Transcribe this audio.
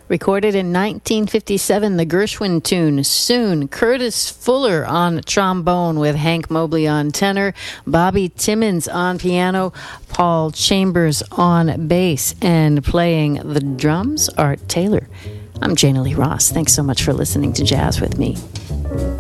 Recorded in 1957, the Gershwin tune, Soon. Curtis Fuller on trombone with Hank Mobley on tenor, Bobby Timmons on piano, Paul Chambers on bass, and playing the drums, Art Taylor. I'm Jana Lee Ross. Thanks so much for listening to Jazz with me.